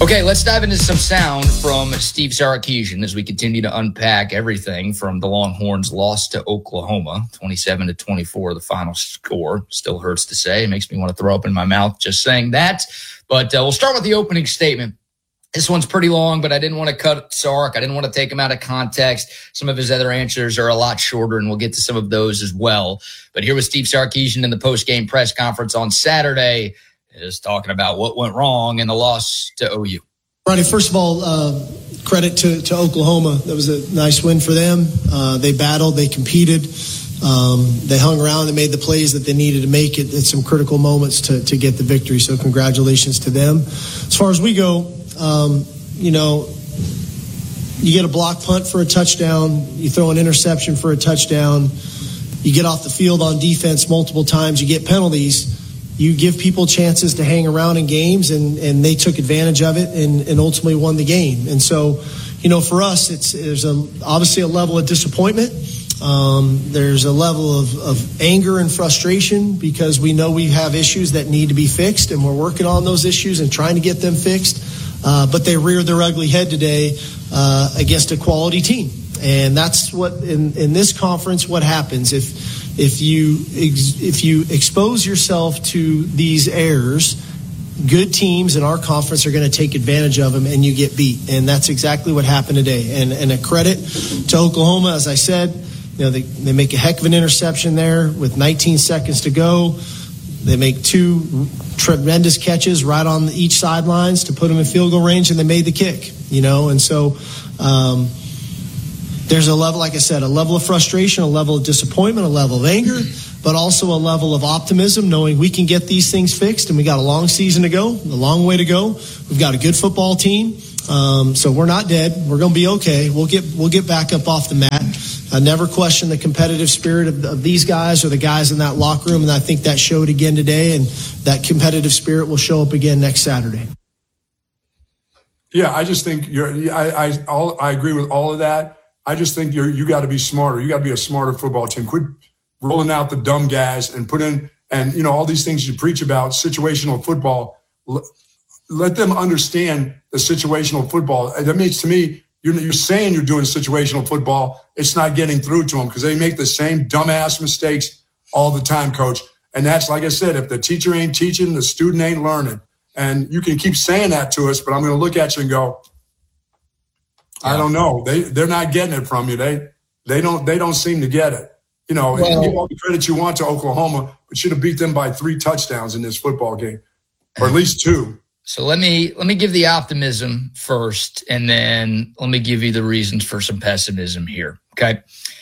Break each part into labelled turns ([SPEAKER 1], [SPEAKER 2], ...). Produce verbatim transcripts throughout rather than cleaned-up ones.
[SPEAKER 1] Okay, let's dive into some sound from Steve Sarkisian as we continue to unpack everything from the Longhorns' loss to Oklahoma, twenty-seven to twenty-four, the final score. Still hurts to say. It makes me want to throw up in my mouth just saying that. But uh, we'll start with the opening statement. This one's pretty long, but I didn't want to cut Sark. I didn't want to take him out of context. Some of his other answers are a lot shorter, and we'll get to some of those as well. But here was Steve Sarkisian in the post-game press conference on Saturday, is talking about what went wrong in the loss to O U.
[SPEAKER 2] Ronnie, first of all, uh, credit to, to Oklahoma. That was a nice win for them. Uh, they battled, they competed, um, they hung around and made the plays that they needed to make it at some critical moments to, to get the victory. So congratulations to them. As far as we go, um, you know, you get a block punt for a touchdown, you throw an interception for a touchdown, you get off the field on defense multiple times, you get penalties. You give people chances to hang around in games, and, and they took advantage of it and, and ultimately won the game. And so, you know, for us, it's there's a, obviously a level of disappointment. Um, there's a level of, of anger and frustration because we know we have issues that need to be fixed, and we're working on those issues and trying to get them fixed. Uh, but they reared their ugly head today uh, against a quality team. And that's what, in, in this conference, what happens. If If you ex- if you expose yourself to these errors, good teams in our conference are going to take advantage of them, and you get beat. And that's exactly what happened today. And, and a credit to Oklahoma, as I said, you know, they, they make a heck of an interception there with nineteen seconds to go. They make two tremendous catches right on each sidelines to put them in field goal range, and they made the kick. You know, and so. Um, There's a level, like I said, a level of frustration, a level of disappointment, a level of anger, but also a level of optimism, knowing we can get these things fixed, and we got a long season to go, a long way to go. We've got a good football team, um, so we're not dead. We're going to be okay. We'll get we'll get back up off the mat. I never question the competitive spirit of, of these guys or the guys in that locker room, and I think that showed again today, and that competitive spirit will show up again next Saturday.
[SPEAKER 3] Yeah, I just think you're. I I all, I agree with all of that. I just think you're, you got to be smarter. You got to be a smarter football team. Quit rolling out the dumb guys and put in, and, you know, all these things you preach about, situational football. Let them understand the situational football. That means to me, you're, you're saying you're doing situational football. It's not getting through to them because they make the same dumbass mistakes all the time, Coach. And that's, like I said, if the teacher ain't teaching, the student ain't learning. And you can keep saying that to us, but I'm going to look at you and go, I don't know. They they're not getting it from you. They they don't they don't seem to get it. You know, well, give all the credit you want to Oklahoma, but should have beat them by three touchdowns in this football game, or at least two.
[SPEAKER 1] So let me let me give the optimism first, and then let me give you the reasons for some pessimism here. Okay,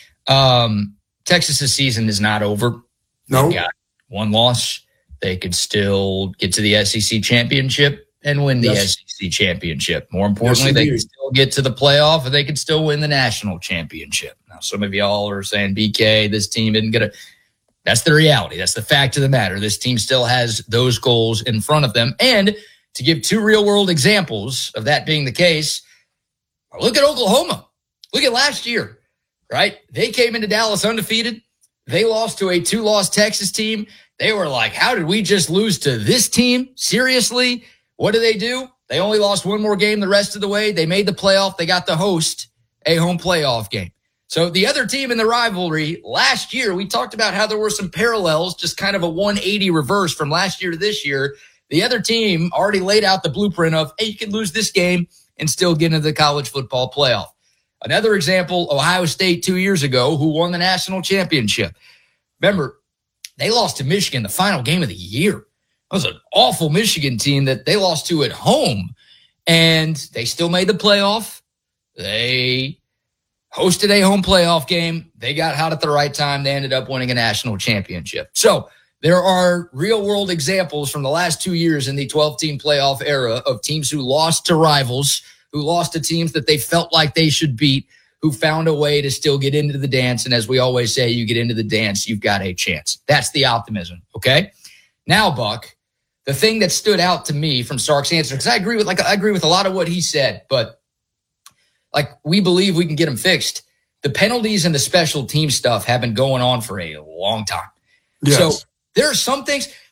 [SPEAKER 1] um, Texas's season is not over.
[SPEAKER 3] No,
[SPEAKER 1] they got one loss. They could still get to the S E C championship and win the yes. S E C championship. More importantly, yes, they can still get to the playoff, and they can still win the national championship. Now, some of y'all are saying, B K, this team isn't going to – that's the reality. That's the fact of the matter. This team still has those goals in front of them. And to give two real-world examples of that being the case, look at Oklahoma. Look at last year, right? They came into Dallas undefeated. They lost to a two-loss Texas team. They were like, how did we just lose to this team? Seriously? What do they do? They only lost one more game the rest of the way. They made the playoff. They got to host a home playoff game. So the other team in the rivalry last year, we talked about how there were some parallels, just kind of a one eighty reverse from last year to this year. The other team already laid out the blueprint of, hey, you can lose this game and still get into the college football playoff. Another example, Ohio State two years ago, who won the national championship. Remember, they lost to Michigan the final game of the year. That was an awful Michigan team that they lost to at home, and they still made the playoff. They hosted a home playoff game. They got hot at the right time. They ended up winning a national championship. So there are real-world examples from the last two years in the twelve-team playoff era of teams who lost to rivals, who lost to teams that they felt like they should beat, who found a way to still get into the dance. And as we always say, you get into the dance, you've got a chance. That's the optimism, okay? Now, Buck, the thing that stood out to me from Sark's answer, because I agree with like I agree with a lot of what he said, but like we believe we can get them fixed. The penalties and the special team stuff have been going on for a long time.
[SPEAKER 3] Yes.
[SPEAKER 1] So there are some things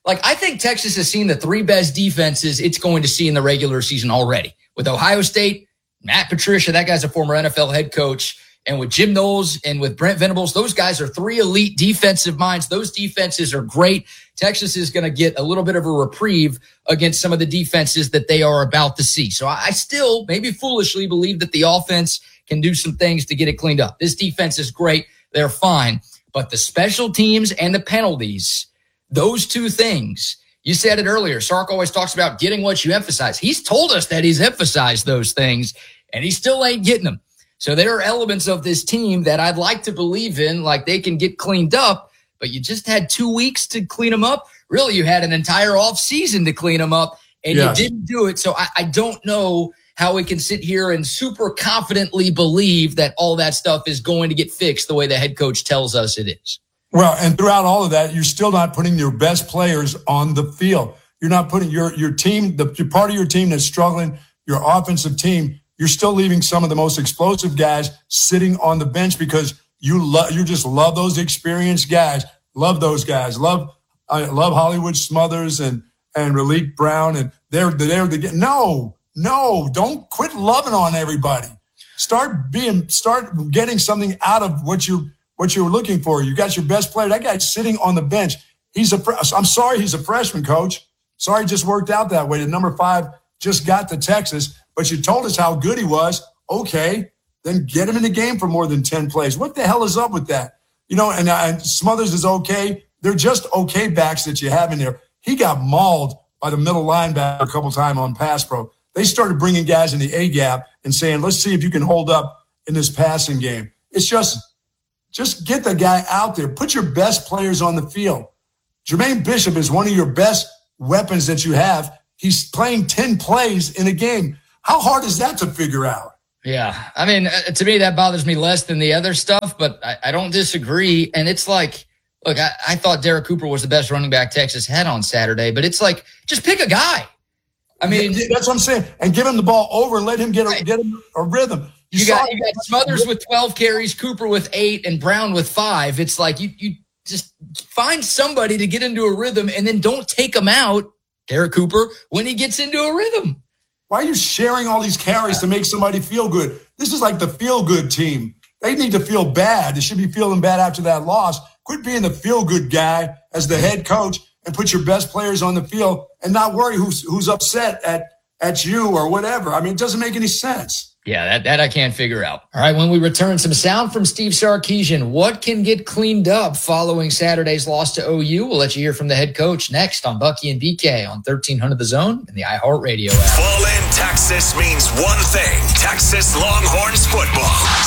[SPEAKER 1] Like, I think Texas has seen the three best defenses it's going to see in the regular season already. With Ohio State, Matt Patricia, that guy's a former N F L head coach, and with Jim Knowles and with Brent Venables, those guys are three elite defensive minds. Those defenses are great. Texas is going to get a little bit of a reprieve against some of the defenses that they are about to see. So I still, maybe foolishly, believe that the offense can do some things to get it cleaned up. This defense is great. They're fine. But the special teams and the penalties, those two things, you said it earlier. Sark always talks about getting what you emphasize. He's told us that he's emphasized those things, and he still ain't getting them. So there are elements of this team that I'd like to believe in, like they can get cleaned up, but you just had two weeks to clean them up. Really, you had an entire off season to clean them up, and yes. you didn't do it. So I, I don't know how we can sit here and super confidently believe that all that stuff is going to get fixed the way the head coach tells us it is.
[SPEAKER 3] Well, and throughout all of that, you're still not putting your best players on the field. You're not putting your, your team, the your part of your team that's struggling, your offensive team, you're still leaving some of the most explosive guys sitting on the bench because you love, you just love those experienced guys. Love those guys. Love, I love Hollywood Smothers and, and Raleek Brown. And they're, they're the, no, no, don't quit loving on everybody. Start being, start getting something out of what you, what you were looking for. You got your best player. That guy's sitting on the bench. He's a, I'm sorry, he's a freshman, coach. Sorry, it just worked out that way. The number five just got to Texas. But you told us how good he was. Okay, then get him in the game for more than ten plays. What the hell is up with that? You know, and, uh, and Smothers is okay. They're just okay backs that you have in there. He got mauled by the middle linebacker a couple times on pass pro. They started bringing guys in the A-gap and saying, let's see if you can hold up in this passing game. It's just, just get the guy out there. Put your best players on the field. Jermaine Bishop is one of your best weapons that you have. He's playing ten plays in a game. How hard is that to figure out?
[SPEAKER 1] Yeah. I mean, uh, to me, that bothers me less than the other stuff, but I, I don't disagree. And it's like, look, I, I thought Derek Cooper was the best running back Texas had on Saturday, but it's like, just pick a guy. I mean,
[SPEAKER 3] yeah, that's what I'm saying. And give him the ball over and let him get a, right. get him a rhythm. You,
[SPEAKER 1] you got, you got Smothers with twelve carries, Cooper with eight, and Brown with five. It's like you, you just find somebody to get into a rhythm and then don't take him out, Derek Cooper, when he gets into a rhythm.
[SPEAKER 3] Why are you sharing all these carries to make somebody feel good? This is like the feel-good team. They need to feel bad. They should be feeling bad after that loss. Quit being the feel-good guy as the head coach and put your best players on the field and not worry who's who's upset at, at you or whatever. I mean, it doesn't make any sense.
[SPEAKER 1] Yeah, that, that I can't figure out. All right, when we return, some sound from Steve Sarkisian. What can get cleaned up following Saturday's loss to O U? We'll let you hear from the head coach next on Bucky and B K on thirteen hundred The Zone and the iHeartRadio app.
[SPEAKER 4] Full in Texas means one thing. Texas Longhorns football.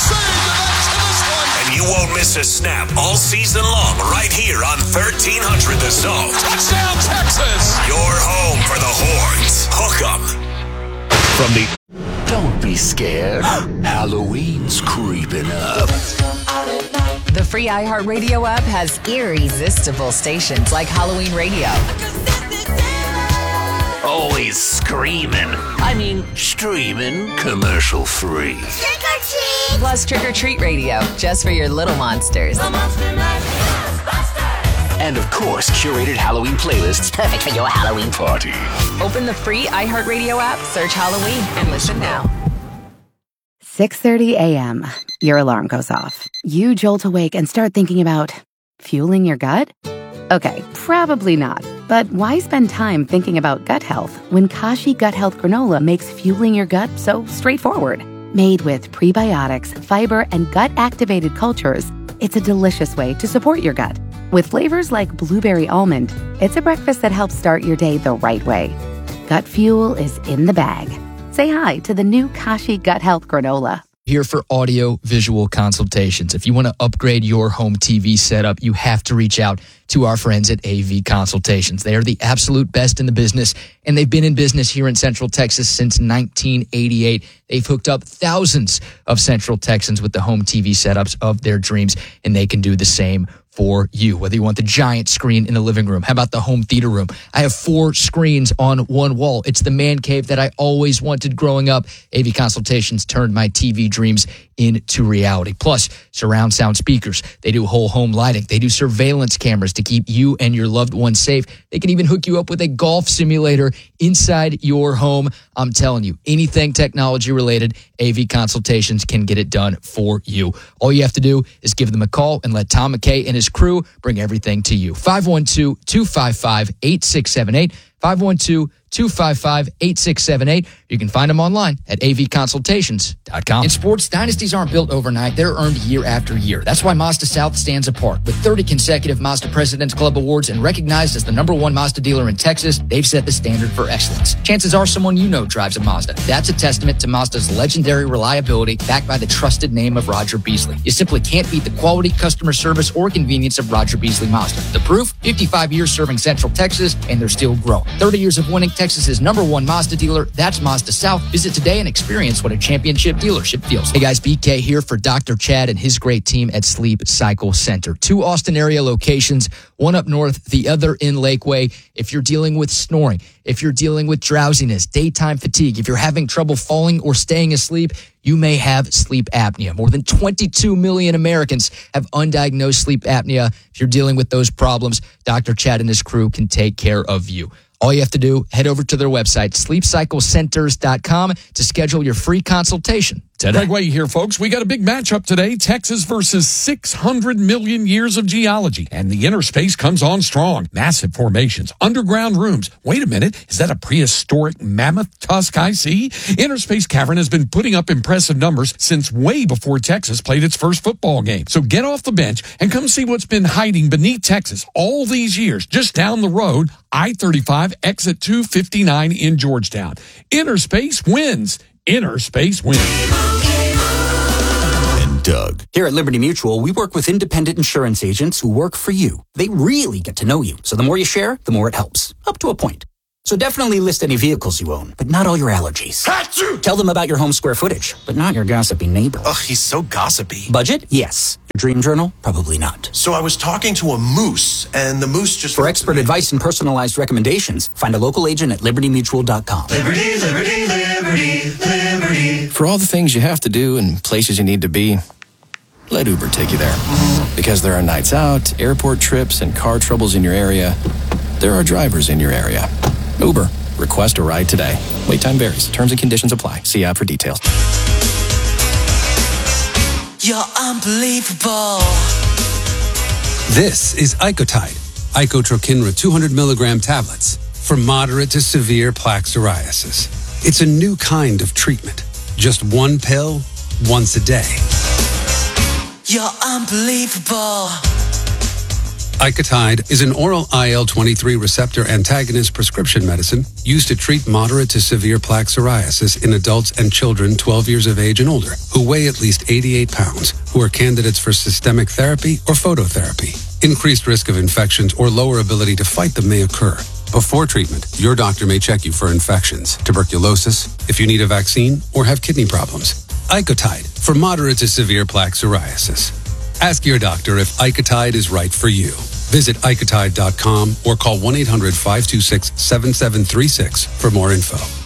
[SPEAKER 4] And you won't miss a snap all season long right here on thirteen hundred The Zone. Touchdown, Texas! Your home for the Horns. Hook 'em.
[SPEAKER 5] From the... Don't be scared. Halloween's creeping up.
[SPEAKER 6] The free iHeartRadio app has irresistible stations like Halloween Radio.
[SPEAKER 5] Always screaming. I mean, streaming commercial free.
[SPEAKER 6] Trick or treat! Plus Trick or Treat Radio, just for your little monsters.
[SPEAKER 5] And of course, curated Halloween playlists perfect for your Halloween party.
[SPEAKER 6] Open the free iHeartRadio app, search Halloween, and listen now.
[SPEAKER 7] six thirty a.m. Your alarm goes off. You jolt awake and start thinking about fueling your gut? Okay, probably not. But why spend time thinking about gut health when Kashi Gut Health Granola makes fueling your gut so straightforward? Made with prebiotics, fiber, and gut-activated cultures, it's a delicious way to support your gut. With flavors like blueberry almond, it's a breakfast that helps start your day the right way. Gut fuel is in the bag. Say hi to the new Kashi Gut Health Granola.
[SPEAKER 1] Here for audio visual consultations. If you want to upgrade your home T V setup, you have to reach out to our friends at A V Consultations. They are the absolute best in the business, and they've been in business here in Central Texas since nineteen eighty-eight. They've hooked up thousands of Central Texans with the home T V setups of their dreams, and they can do the same for you. Whether you want the giant screen in the living room, how about the home theater room? I have four screens on one wall. It's the man cave that I always wanted growing up. A V Consultations turned my T V dreams into reality. Plus, surround sound speakers. They do whole home lighting. They do surveillance cameras to keep you and your loved ones safe. They can even hook you up with a golf simulator inside your home. I'm telling you, anything technology related, A V Consultations can get it done for you. All you have to do is give them a call and let Tom McKay and his crew bring everything to you. five one two, two five five, eight six seven eight. five one two, two five five, eight six seven eight. You can find them online at a v consultations dot com. In sports, dynasties aren't built overnight. They're earned year after year. That's why Mazda South stands apart. With thirty consecutive Mazda President's Club awards and recognized as the number one Mazda dealer in Texas, they've set the standard for excellence. Chances are someone you know drives a Mazda. That's a testament to Mazda's legendary reliability, backed by the trusted name of Roger Beasley. You simply can't beat the quality, customer service, or convenience of Roger Beasley Mazda. The proof? fifty-five years serving Central Texas, and they're still growing. thirty years of winning Texas's number one Mazda dealer. That's Mazda South. Visit today and experience what a championship dealership feels like. Hey guys, B K here for Doctor Chad and his great team at Sleep Cycle Center. Two Austin area locations, one up north, the other in Lakeway. If you're dealing with snoring, if you're dealing with drowsiness, daytime fatigue, if you're having trouble falling or staying asleep, you may have sleep apnea. More than twenty-two million Americans have undiagnosed sleep apnea. If you're dealing with those problems, Doctor Chad and his crew can take care of you. All you have to do, head over to their website, sleep cycle centers dot com, to schedule your free consultation today.
[SPEAKER 8] Greg Way here, folks. We got a big matchup today. Texas versus six hundred million years of geology. And the inner space comes on strong. Massive formations, underground rooms. Wait a minute. Is that a prehistoric mammoth tusk I see? Inner Space Cavern has been putting up impressive numbers since way before Texas played its first football game. So get off the bench and come see what's been hiding beneath Texas all these years. Just down the road, I thirty-five, exit two fifty-nine in Georgetown. Inner Space wins. Inner Space wins.
[SPEAKER 5] And Doug.
[SPEAKER 9] Here at Liberty Mutual, we work with independent insurance agents who work for you. They really get to know you. So the more you share, the more it helps. Up to a point. So definitely list any vehicles you own, but not all your allergies. Achoo! Tell them about your home square footage, but not your gossipy neighbor.
[SPEAKER 10] Ugh, he's so gossipy.
[SPEAKER 9] Budget? Yes. Dream journal? Probably not.
[SPEAKER 10] So I was talking to a moose, and the moose just...
[SPEAKER 9] For expert advice and personalized recommendations, find a local agent at liberty mutual dot com.
[SPEAKER 11] Liberty, liberty, liberty, liberty. For all the things you have to do and places you need to be, let Uber take you there. Because there are nights out, airport trips, and car troubles in your area, there are drivers in your area. Uber. Request a ride today. Wait time varies. Terms and conditions apply. See app for details.
[SPEAKER 12] You're unbelievable.
[SPEAKER 13] This is Icotide, Icotrokinra two hundred milligram tablets for moderate to severe plaque psoriasis. It's a new kind of treatment. Just one pill, once a day.
[SPEAKER 12] You're unbelievable.
[SPEAKER 13] Icotide is an oral I L twenty-three receptor antagonist prescription medicine used to treat moderate to severe plaque psoriasis in adults and children twelve years of age and older who weigh at least eighty-eight pounds, who are candidates for systemic therapy or phototherapy. Increased risk of infections or lower ability to fight them may occur. Before treatment, your doctor may check you for infections, tuberculosis, if you need a vaccine, or have kidney problems. Icotide for moderate to severe plaque psoriasis. Ask your doctor if Icotide is right for you. Visit Icotide dot com or call one eight hundred, five two six, seven seven three six for more info.